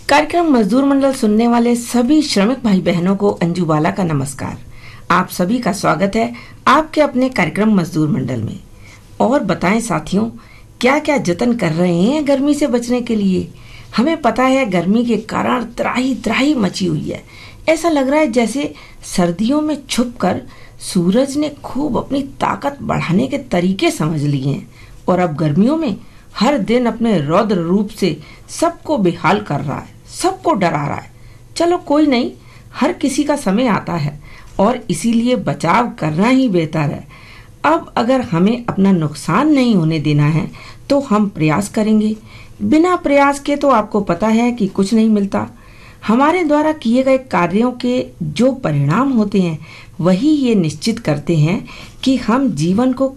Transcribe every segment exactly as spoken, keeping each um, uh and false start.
कार्यक्रम मजदूर मंडल सुनने वाले सभी श्रमिक भाई बहनों को अंजू बाला का नमस्कार। आप सभी का स्वागत है आपके अपने कार्यक्रम मजदूर मंडल में। और बताएं साथियों, क्या क्या जतन कर रहे हैं गर्मी से बचने के लिए। हमें पता है गर्मी के कारण त्राही त्राही मची हुई है। ऐसा लग रहा है जैसे सर्दियों में छुपकर सूरज ने खूब अपनी ताकत बढ़ाने के तरीके समझ लिए हैं और अब गर्मियों में हर दिन अपने रौद्र रूप से सबको बेहाल कर रहा है, सबको डरा रहा है। चलो कोई नहीं, हर किसी का समय आता है और इसीलिए बचाव करना ही बेहतर है। अब अगर हमें अपना नुकसान नहीं होने देना है तो हम प्रयास करेंगे। बिना प्रयास के तो आपको पता है कि कुछ नहीं मिलता। हमारे द्वारा किए गए कार्यों के जो परिणाम होते हैं वही ये निश्चित करते हैं कि हम जीवन को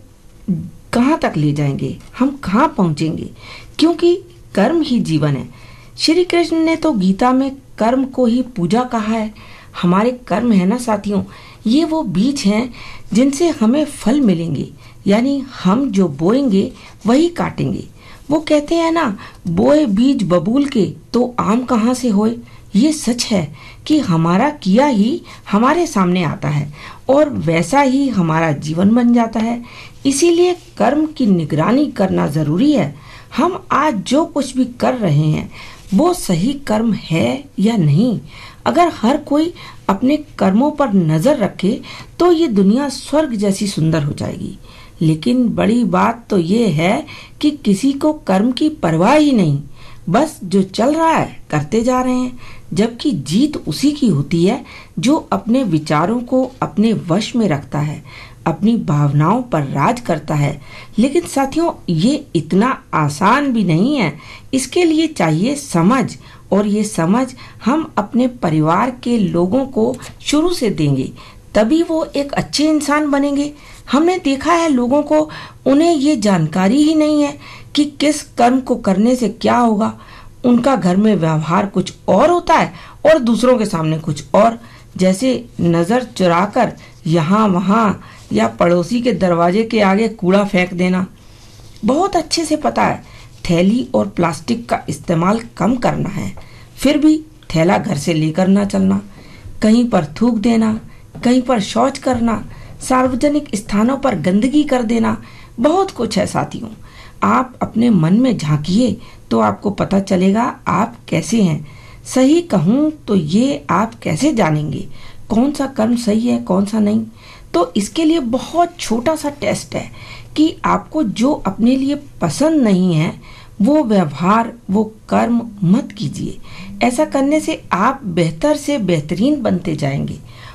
कहाँ तक ले जाएंगे, हम कहाँ पहुँचेंगे, क्योंकि कर्म ही जीवन है। श्री कृष्ण ने तो गीता में कर्म को ही पूजा कहा है। हमारे कर्म है ना साथियों, ये वो बीज हैं जिनसे हमें फल मिलेंगे, यानी हम जो बोएंगे वही काटेंगे। वो कहते हैं ना, बोए बीज बबूल के तो आम कहाँ से होए। ये सच है कि हमारा किया ही हमारे सामने आता है और वैसा ही हमारा जीवन बन जाता है। इसीलिए कर्म की निगरानी करना जरूरी है। हम आज जो कुछ भी कर रहे हैं वो सही कर्म है या नहीं। अगर हर कोई अपने कर्मों पर नजर रखे तो ये दुनिया स्वर्ग जैसी सुंदर हो जाएगी। लेकिन बड़ी बात तो ये है कि किसी को कर्म की परवाह ही नहीं, बस जो चल रहा है करते जा रहे हैं। जबकि जीत उसी की होती है जो अपने विचारों को अपने वश में रखता है, अपनी भावनाओं पर राज करता है। लेकिन साथियों, ये इतना आसान भी नहीं है। इसके लिए चाहिए समझ, और ये समझ हम अपने परिवार के लोगों को शुरू से देंगे, तभी वो एक अच्छे इंसान बनेंगे। हमने देखा है लोगों को, उन्हें ये जानकारी ही नहीं है कि किस कर्म को करने से क्या होगा। उनका घर में व्यवहार कुछ और होता है और दूसरों के सामने कुछ और। जैसे नजर चुराकर यहाँ वहाँ या पड़ोसी के दरवाजे के आगे कूड़ा फेंक देना। बहुत अच्छे से पता है थैली और प्लास्टिक का इस्तेमाल कम करना है, फिर भी थैला घर से लेकर ना चलना। कहीं पर थूक देना, कहीं पर शौच करना, सार्वजनिक स्थानों पर गंदगी कर देना, बहुत कुछ है साथियों। आप अपने मन में झांकिए तो आपको पता चलेगा आप कैसे हैं। सही कहूँ तो ये आप कैसे जानेंगे कौन सा कर्म सही है कौन सा नहीं। तो इसके लिए बहुत छोटा सा टेस्ट है कि आपको जो अपने लिए पसंद नहीं है वो व्यवहार, वो कर्म मत कीजिए। ऐसा करने से आप बेहतर से बेहतरीन बनते जाएंगे